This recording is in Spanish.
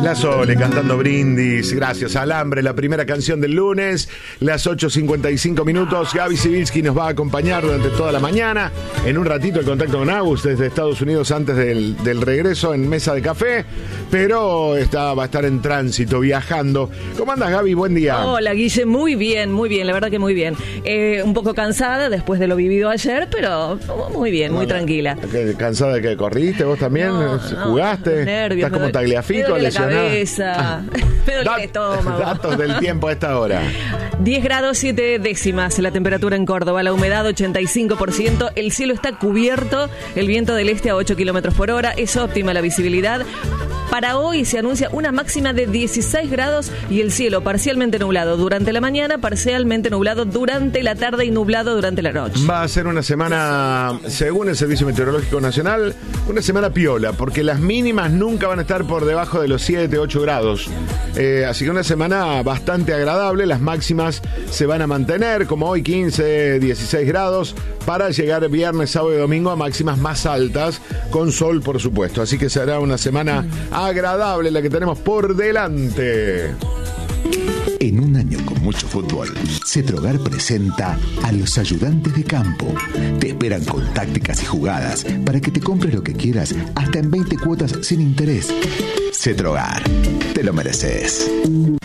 La Sole cantando Brindis, gracias al hambre, la primera canción del lunes, las 8:55 minutos. Gaby Sibilski nos va a acompañar durante toda la mañana. En un ratito el contacto con Agus desde Estados Unidos antes del regreso en Mesa de Café, pero va a estar en tránsito, viajando. ¿Cómo andas, Gaby? Buen día. Hola, Guille, muy bien, la verdad que muy bien. Un poco cansada después de lo vivido ayer, pero muy bien, muy tranquila. ¿Cansada de que corriste vos también? ¿Jugaste? Nervios, ¿Estás como Tagliafico, lesionada? Cabeza, me duele el estómago. Datos del tiempo a esta hora. 10 grados 7 décimas la temperatura en Córdoba, la humedad 85%, el cielo está cubierto, el viento del este a 8 kilómetros por hora, es óptima la visibilidad. Para hoy se anuncia una máxima de 16 grados y el cielo parcialmente nublado durante la mañana, parcialmente nublado durante la tarde y nublado durante la noche. Va a ser una semana, según el Servicio Meteorológico Nacional, una semana piola, porque las mínimas nunca van a estar por debajo de los 7, 8 grados. Así que una semana bastante agradable, las máximas se van a mantener, como hoy 15, 16 grados, para llegar viernes, sábado y domingo a máximas más altas, con sol por supuesto. Así que será una semana agradable la que tenemos por delante. En un año con mucho fútbol, Cetrogar presenta a los ayudantes de campo. Te esperan con tácticas y jugadas para que te compres lo que quieras hasta en 20 cuotas sin interés. Cetrogar, te lo mereces.